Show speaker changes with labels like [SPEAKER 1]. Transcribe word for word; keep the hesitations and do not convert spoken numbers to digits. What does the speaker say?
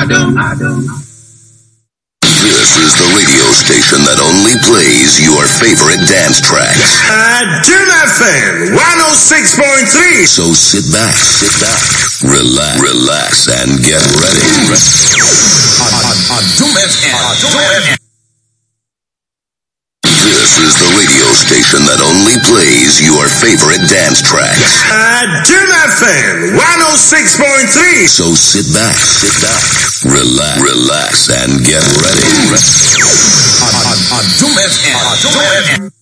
[SPEAKER 1] Adum, Adum.
[SPEAKER 2] This is the radio station that only plays your favorite dance tracks.
[SPEAKER 3] Adum F M one oh six point three.
[SPEAKER 2] So sit back, sit back, relax, relax, and get ready.
[SPEAKER 1] Adum F M. Adum F M.
[SPEAKER 2] This is the radio station that only plays your favorite dance tracks.
[SPEAKER 3] Adum F M one oh six point three.
[SPEAKER 2] So sit back, sit back, relax, relax, and get ready.
[SPEAKER 1] Adum F M. Adum F M.